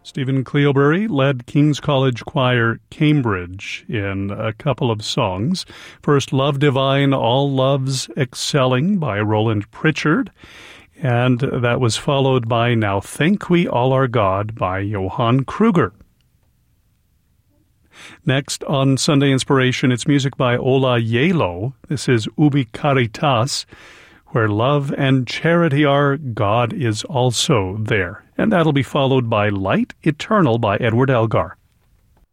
Stephen Cleobury led King's College Choir, Cambridge, in a couple of songs. First, Love Divine, All Loves Excelling by Roland Pritchard, and that was followed by Now Thank We All Our God by Johann Kruger. Next on Sunday Inspiration, it's music by Ola Yelo. This is Ubi Caritas. Where love and charity are, God is also there. And that'll be followed by Light Eternal by Edward Elgar.